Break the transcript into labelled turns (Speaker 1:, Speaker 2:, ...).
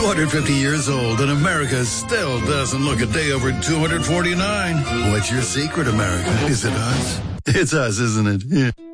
Speaker 1: 250 years old, and America still doesn't look a day over 249. What's your secret, America? Is it us? It's us, isn't it? Yeah.